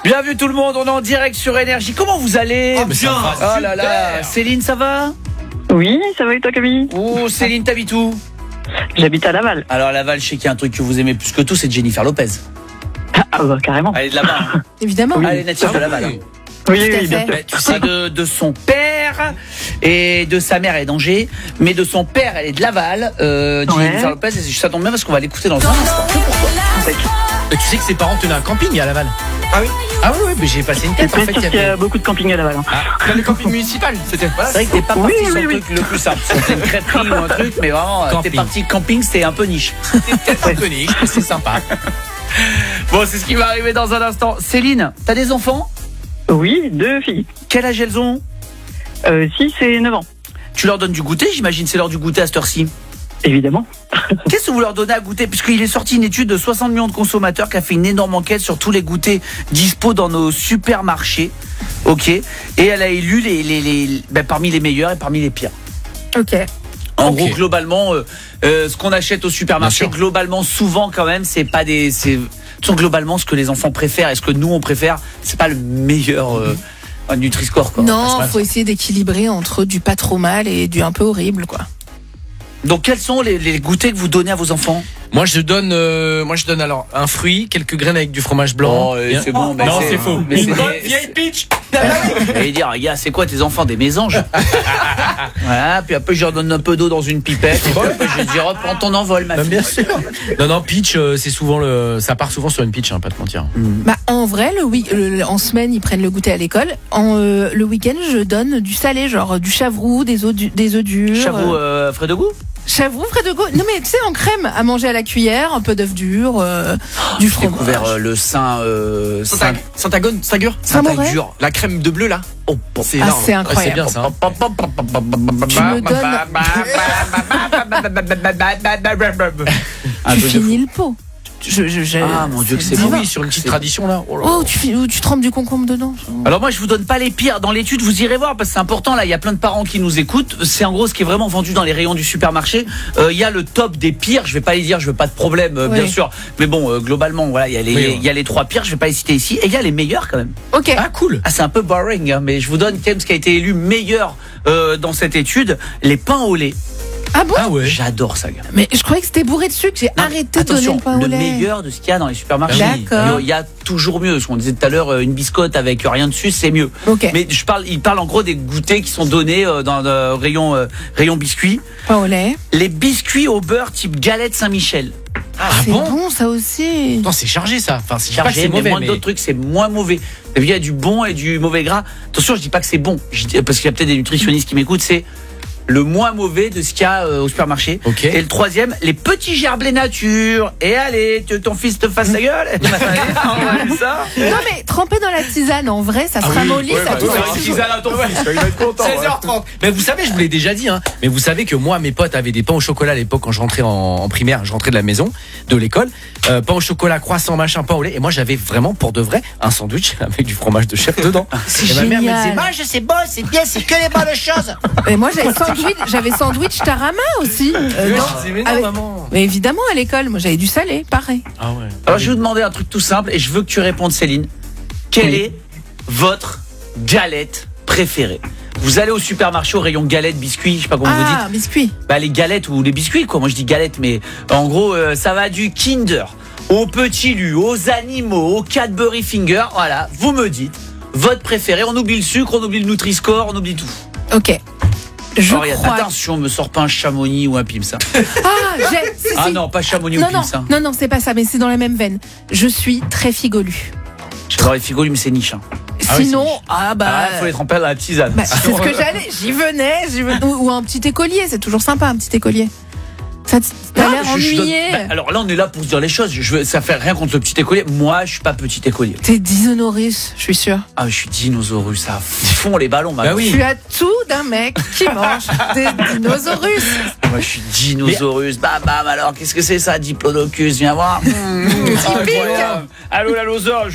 Bien vu tout le monde, on est en direct sur Énergie. Comment vous allez? Bien. Oh là là, Céline, ça va? Oui, ça va et toi Camille? Oh, Céline, t'habites où? J'habite à Laval. Alors Laval, je sais qu'il y a un truc que vous aimez plus que tout, c'est Jennifer Lopez. Ah bah carrément. Elle est de là-bas. Hein. Évidemment. Elle est native de Laval. Hein. Oui, Tout à oui, bien fait. sûr. Tu sais de son père et de sa mère, elle est d'Angers, mais de son père, elle est de Laval. Jennifer Lopez, et ça tombe bien parce qu'on va l'écouter dans un instant. Mais tu sais que ses parents tenaient un camping à Laval. Ah oui? Ah oui, mais j'ai passé une C'est tête en très fait. sûr qu'il y a beaucoup de camping à Laval. Hein. Ah, le camping municipal, c'était. Voilà. C'est vrai que t'es pas Oui, parti oui, sur le oui. truc le plus simple. C'était une crêperie ou un truc, mais vraiment, t'es Camping. parti camping, c'était un peu niche. C'était peut-être un peu niche, mais c'est sympa. Bon, c'est ce qui va arriver dans un instant. Céline, t'as des enfants? Oui, 2 filles. Quel âge elles ont? 6 et 9 ans, Tu leur donnes du goûter, j'imagine, c'est l'heure du goûter à cette heure-ci. évidemment. Qu'est-ce que vous leur donnez à goûter? Puisqu'il est sorti une étude de 60 millions de consommateurs qui a fait une énorme enquête sur tous les goûters dispo dans nos supermarchés. Ok. Et elle a élu parmi les meilleurs et parmi les pires. Ok. En Ok. gros, globalement, ce qu'on achète au supermarché, Bien sûr. globalement, souvent quand même, c'est pas des... Toujours globalement, ce que les enfants préfèrent et ce que nous, on préfère, c'est pas le meilleur Nutri-Score, quoi. Non, Parce que- faut essayer d'équilibrer entre du pas trop mal et du un peu horrible, quoi. Donc, quels sont les goûters que vous donnez à vos enfants? Moi je donne alors un fruit, quelques graines avec du fromage blanc. Oh, Et c'est bon, mais non, c'est- c'est faux. mais Une c'est- bonne vieille pitch. Et dire, gars, c'est quoi tes enfants, des mésanges? Voilà, puis après, je leur donne un peu d'eau dans une pipette. Et puis après, je dis, reprends ton envol, ma Non, fille. bien sûr. Non, pitch, c'est souvent ça part souvent sur une pitch, hein, pas te mentir. Bah, en vrai, en semaine, ils prennent le goûter à l'école. Le week-end, je donne du salé, genre du chavroux, des œufs durs. Chavou, frais de goût? Chavroux, frais de goût. Non, mais tu sais, en crème, à manger à la cuillère, un peu d'œuf dur, du J'ai fromage. découvert le Sagone, Sagur. Saint-Moret. La crème de bleu là. Oh, c'est Ah, énorme. c'est incroyable. Ouais, c'est bien ça. Tu me donnes. Tu finis le pot. Ah, mon Dieu, que c'est divin. bon. Oui, sur une petite tradition là. Oh là là. Oh, tu trempes du concombre dedans. Alors moi je vous donne pas les pires. Dans l'étude vous irez voir parce que c'est important. Là il y a plein de parents qui nous écoutent. C'est en gros ce qui est vraiment vendu dans les rayons du supermarché. Il y a le top des pires. Je vais pas les dire, je veux pas de problème bien Oui. sûr. Mais bon globalement voilà il y a les Oui, ouais. il y a les 3 pires. Je vais pas les citer ici. Et il y a les meilleurs quand même. Ok. Ah cool. Ah c'est un peu boring hein, mais je vous donne quand même ce qui a été élu meilleur dans cette étude. Les pains au lait. Ah bon? Ah ouais. J'adore ça. Gars. Mais je croyais que c'était bourré de sucre. J'ai Non, arrêté de donner attention, le pain au lait. meilleur de ce qu'il y a dans les supermarchés. Ah oui. D'accord. Il y a toujours mieux. Ce qu'on disait tout à l'heure, une biscotte avec rien dessus, c'est mieux. Ok. Mais il parle en gros des goûters qui sont donnés dans le rayon biscuits. Pain au lait. Les biscuits au beurre type galette Saint-Michel. Ah C'est bon. bon, ça aussi. Non, c'est chargé ça. Enfin, je dis pas que Chargé, c'est mais mauvais, moins mais d'autres trucs, c'est moins mauvais. Il y a du bon et du mauvais gras. Attention, je dis pas que c'est bon. Parce qu'il y a peut-être des nutritionnistes qui m'écoutent, c'est le moins mauvais de ce qu'il y a au supermarché. Ok. Et le troisième, les petits gerblés nature. Et allez, ton fils te fasse la gueule. Allez, on va ça. Non mais tremper dans la tisane, en vrai, ça se ramollit, ça bah, tourne. ouais, Un tisane à ton fils, il va être content. 16h30. Mais vous savez, je vous l'ai déjà dit, hein. Mais vous savez que moi, mes potes avaient des pains au chocolat à l'époque quand je rentrais en primaire. Je rentrais de la maison, de l'école. Pain au chocolat, croissant, machin, pain au lait. Et moi, j'avais vraiment pour de vrai un sandwich avec du fromage de chèvre dedans. C'est Et ma mère me disait, génial. mange, c'est bon, c'est bien, c'est que les bonnes choses. Et moi j'avais sandwich tarama aussi. Mais non, avec- maman. Mais évidemment à l'école, moi j'avais du salé, pareil. Ah ouais. Alors je vais vous demander un truc tout simple et je veux que tu répondes Céline. Quelle Oui. est votre galette préférée? Vous allez au supermarché au rayon galette, biscuits, je sais pas comment vous dites. Ah, biscuit. Bah les galettes ou les biscuits quoi. Moi je dis galette mais en gros ça va du Kinder au Petit Lu, aux animaux, au Cadbury Finger. Voilà, vous me dites votre préféré. On oublie le sucre, on oublie le Nutri-Score, on oublie tout. Ok. Je Alors, crois. attention, me sors pas un Chamonix ou un Pims. Hein. Ah non, pas Chamonix ou Non, Pims. Hein. non, c'est pas ça, mais c'est dans la même veine. Je suis très figolue. J'adore les figolus mais c'est niche. Hein. Ah oui, Sinon, c'est Faut les tremper dans la tisane. bah, c'est ce que j'allais. J'y venais. Ou un petit écolier, c'est toujours sympa, un petit écolier. Ça t'as l'air Je donne- ennuyé. bah, alors là, on est là pour se dire les choses. Ça fait rien contre le petit écolier. Moi, je suis pas petit écolier. T'es dinosaurus, je suis sûre. Ah, je suis dinosaurus. Ça fond les ballons, Bah oui. Tu as tout d'un mec qui mange des dinosaurus. Moi, je suis dinosaurus. Bam, bam. Alors, qu'est-ce que c'est ça, Diplodocus? Viens voir. Typique. Allô, la losange.